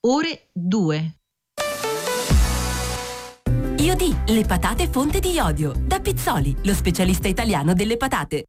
ore 2. IOD, le patate fonte di iodio. Da Pizzoli, lo specialista italiano delle patate.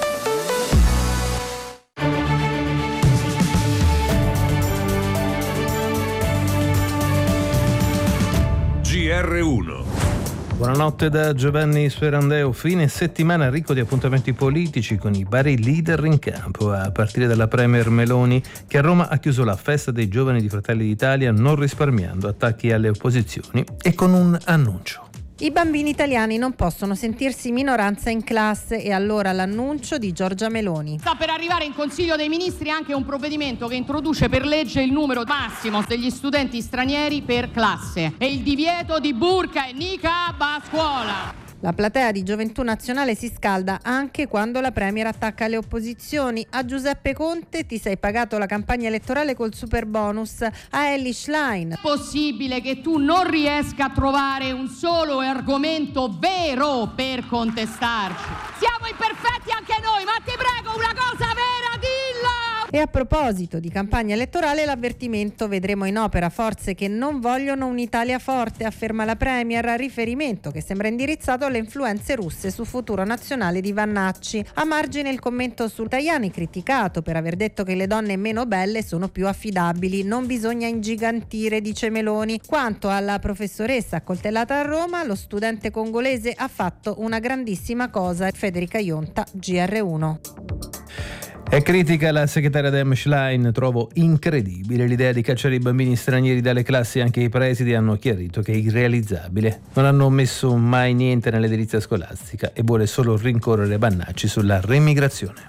GR1. Buonanotte da Giovanni Sperandeo. Fine settimana ricco di appuntamenti politici con i vari leader in campo, a partire dalla premier Meloni, che a Roma ha chiuso la festa dei giovani di Fratelli d'Italia non risparmiando attacchi alle opposizioni e con un annuncio. I bambini italiani non possono sentirsi minoranza in classe e allora l'annuncio di Giorgia Meloni. Sta per arrivare in Consiglio dei Ministri anche un provvedimento che introduce per legge il numero massimo degli studenti stranieri per classe e il divieto di burqa e niqab a scuola. La platea di Gioventù Nazionale si scalda anche quando la premier attacca le opposizioni. A Giuseppe Conte: ti sei pagato la campagna elettorale col super bonus. A Elly Schlein: è possibile che tu non riesca a trovare un solo argomento vero per contestarci? Siamo imperfetti anche noi, ma ti prego, una cosa vera, dilla! E a proposito di campagna elettorale, l'avvertimento: vedremo in opera forze che non vogliono un'Italia forte, afferma la premier, riferimento che sembra indirizzato alle influenze russe su Futuro Nazionale di Vannacci. A margine il commento su Tajani, criticato per aver detto che le donne meno belle sono più affidabili. Non bisogna ingigantire, dice Meloni. Quanto alla professoressa accoltellata a Roma, lo studente congolese ha fatto una grandissima cosa. Federica Ionta, GR1. È critica la segretaria Dem Schlein: trovo incredibile l'idea di cacciare i bambini stranieri dalle classi, anche i presidi hanno chiarito che è irrealizzabile. Non hanno messo mai niente nell'edilizia scolastica e vuole solo rincorrere Vannacci sulla remigrazione.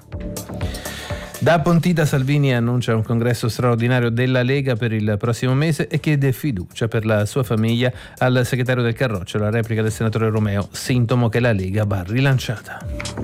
Da Pontida Salvini annuncia un congresso straordinario della Lega per il prossimo mese e chiede fiducia per la sua famiglia al segretario del Carroccio, la replica del senatore Romeo, sintomo che la Lega va rilanciata.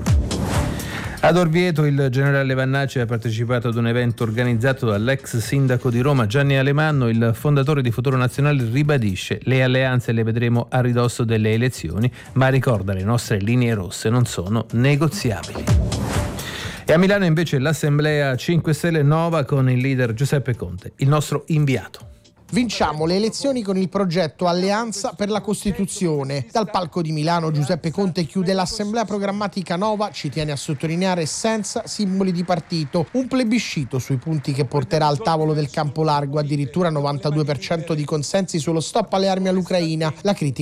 Ad Orvieto il generale Vannacci ha partecipato ad un evento organizzato dall'ex sindaco di Roma Gianni Alemanno. Il fondatore di Futuro Nazionale ribadisce: le alleanze le vedremo a ridosso delle elezioni, ma ricorda le nostre linee rosse non sono negoziabili. E a Milano invece l'Assemblea 5 Stelle Nova con il leader Giuseppe Conte, il nostro inviato. Vinciamo le elezioni con il progetto Alleanza per la Costituzione. Dal palco di Milano Giuseppe Conte chiude l'assemblea programmatica Nova, ci tiene a sottolineare, senza simboli di partito. Un plebiscito sui punti che porterà al tavolo del campo largo, addirittura 92% di consensi sullo stop alle armi all'Ucraina. La critica